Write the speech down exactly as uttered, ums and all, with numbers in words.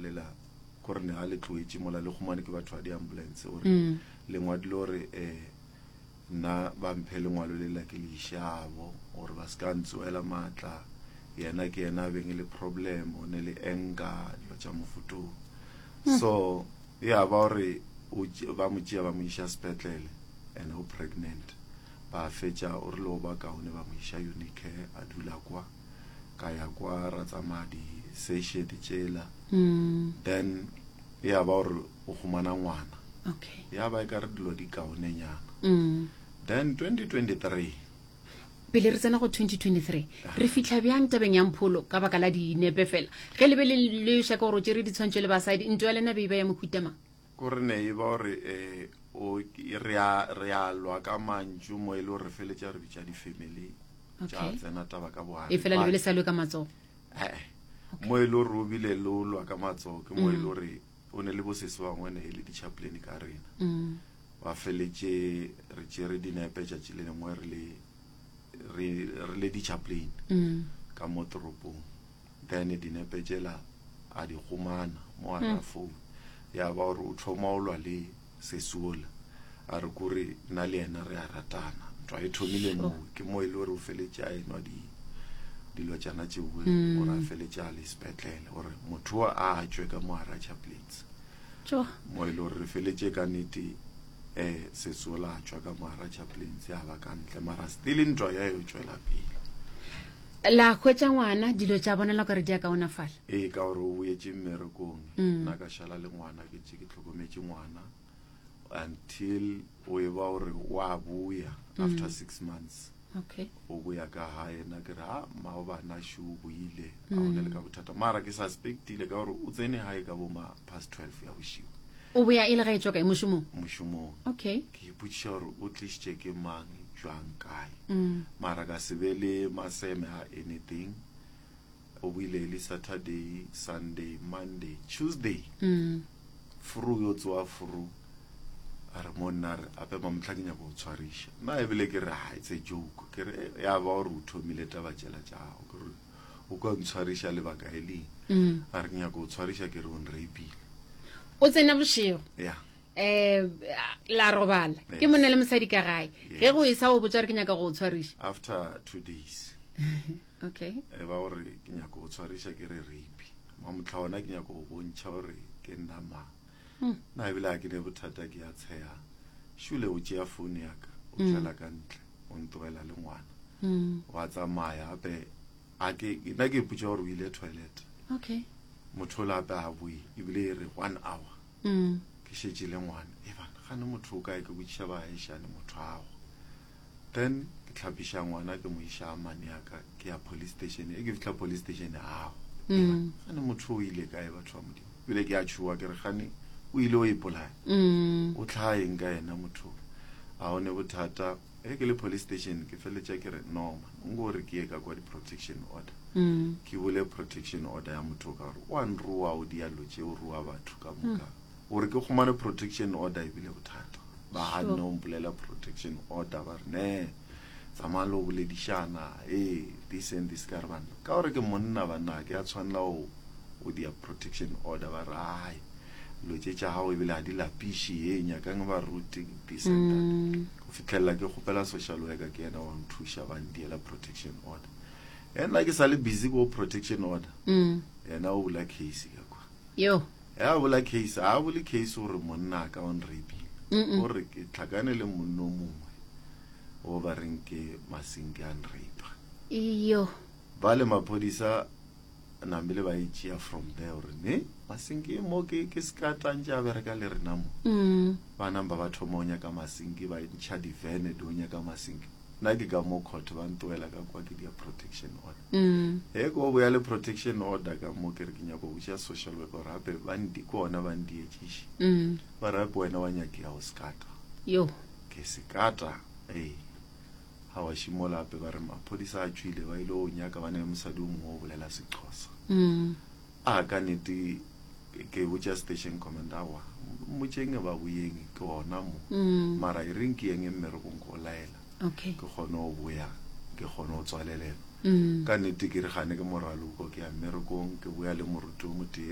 bolela gore ne a le tloetse mola le khumane ke batho ba di ambulance ore lengwa di lore eh na ba mphe lengwalo le la ke le shabo gore ba ska ntsoela matla yena ke yena beng le problem o ne le enga lo tsa mofuto so ya ba re o ba mo tšea ba mo isha sepetlele and o pregnant ba fetša o re lo ba ka one ba mo isha Unicare a dula kwa ka ya kwa ra tsamadi session di tšela then ya ba re o khumana ngwana okay ya ba ka re dilo di kaone nyana mm then twenty twenty-three pele re tsena go twenty twenty-three re fitla bjang tabeng ya Mpholo ka baka la dinepe fela ge le be le shaka gore tšere di tshwantšwe le basadi ntwe le na be ba ya mohutama gore ne e ba gore eh o re a re a lwa ka mantšu mo ile re feletša re bitša di family ja tsena taba ka boa e fela le be le sa lwe ka matso eh mo ile re o bile lo lwa ka matso ke mo ile re o ne le bosese wa ngwana e le di chaplain ka rena mm wa feletše re tšere dinepe tša tšile lengwe re le re re le di chaplain mm ka mo toropong then dinepe tšela a di khumana mo a phone ya ba gore o thoma o lwa le sesuola a re kore na le ena re a ratana ntwa e thomile mo ke mo ile gore o feletše a enwa di dilo tšana tšeo gore a feletše a le sepetlele gore motho a tšwe ka mo hara chaplains jo mo ile gore re feletše ka nnete eh sesuola a tšwa ka mo hara chaplains ya ba ka ntle mara still ntwa ya yo tšwela pele la khwetša ngwana dilo tša bonela gore di a kaonafala e ka gore o boetse mmerekong nna ka šala le ngwana ke tše ke tlhokometse ngwana until o e ba gore wa boya after six months okay o boya ka hae na ke ra mao bana shu boile a ona le ka bothata mara ke suspectile ka gore o tsene hae ka bo ma past twelve ya boshigo o boya ile ga e tswa ka moshomong moshomong okay ke iputša gore o tlišitše ke mang jwang kae mm mara ka se be le maseme a anything o buile le Saturday Sunday Monday Tuesday mm furu yo tswa furu are monna re ape ba mtlhakenya go tshwarisha na e bile ke re ha it's a joke ke re ya ba o thomile taba tšela tšao ke re o ka ntshwarisha le baka ele mm a re nya go tshwarisha ke re on rapile o tsena bošego yeah eh la robala ke monna le mosadi ka gae ge go isa o botsa re ke nyaka go tshwarisha after two days okay e ba gore ke nyaka go tshwarisha ke re rape ma motlhaona ke nyaka go bontšha gore ke nna ma na e bile ke ne bothata ke ya tsheya shule o tšea phone ya ka o tšala ka ntle o ntogela le ngwana wa tsamaya ape a ke nna ke iputša gore o ile toilet okay motho la ba bui e bile re one hour mm ke šetše le ngwana e bana ga ne motho o kae ke botšiša ba ešane motho ago then ke tlhapiša ngwana ke mo iša mane ya ka ke ya police station e ke fitla police station ago ga ne motho o ile kae batho ba modimo bile ke a tšhua ke re gane o ile o ipolaya mm o tlhaeng ka yena motho a one bothata e ke le police station ke feletša ke re no man ngore ke ye ka kwa di protection order mm ke bole protection order ya motho ka gore one rua o di alo tše o rua batho ka moka gore ke khumane protection order e bile bothata ba ha no mpolela protection order ba re ne tsamalo boledišana eh this and this ka re bana ka gore ke monna bana ke a tshwanela o o dia protection order ba rai lo tše tša hao e bile a di lapiši e nyakang ba ruti this and that go fitlhela ke kgopela social worker ke yena wa nthuša ba ndiela protection order ena ke sa le busy go protection order mm yena o bula case ka kwa yo ya bula case a bula case gore monna ka on raping gore ke tlhakane le monno mongwe o ba reng ke Masinki and rape iyo ba le maphodisa na mbele ba itšea from there gore ne Masinki mo ke ke skatantša ba reka le rena mo mm ba namba ba thomonya ka Masinki ba ntšha di vene donya ka Masinki na ke ka mo court ba ntoela ka kwa ke dia protection order mm e go bo ya le protection order ka mo ke re ke nyako go social worker rape ba ndi ko ona ba ndi etšiši mm ba rape wena wa nyaki ya o skata yo ke skata eh ha wa shimola ape ba re maphodisa a tšwile ba ile o nyaka ba ne mosadi o mongwe o bolela Sexhosa mm a ka nete ke botša station commander wa motšeng ba boyeng ke ona mo mara e reng ke eng mmerekong ko laela okay ke kgone o boya ke kgone o tswalelela mm ka nete ke re gane ke moralo ko ke ya mmerekong ke boya le moruti o motho